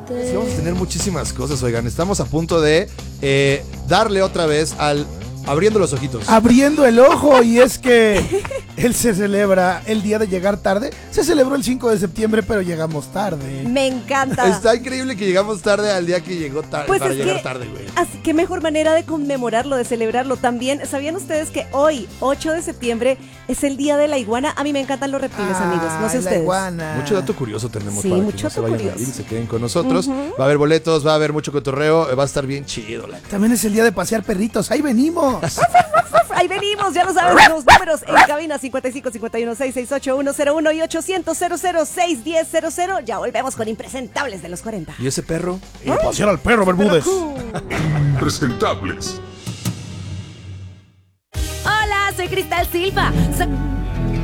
Sí, vamos a tener muchísimas cosas, oigan. Estamos a punto de darle otra vez al abriendo los ojitos. Abriendo el ojo, y es que él se celebra el día de llegar tarde. Se celebró el 5 de septiembre, pero llegamos tarde. Me encanta. Está increíble que llegamos tarde al día que llegó tarde. Pues para es llegar que, tarde, güey. Así que mejor manera de conmemorarlo, de celebrarlo también. ¿Sabían ustedes que hoy, 8 de septiembre, es el día de la iguana? A mí me encantan los reptiles, amigos. No sé la ustedes. iguana. Mucho dato curioso tenemos Sí, para que mucho no se dato vayan a curioso. ir, se queden con nosotros. Va a haber boletos, va a haber mucho cotorreo, va a estar bien chido. También es el día de pasear perritos. ¡Ahí venimos! Ahí venimos, ya lo saben, los números en cabina 55 51 668 101 y 800 00 610 00. Ya volvemos con Impresentables de los 40. ¿Y ese perro? Pasear al perro, Bermúdez. Presentables. Hola, soy Cristal Silva.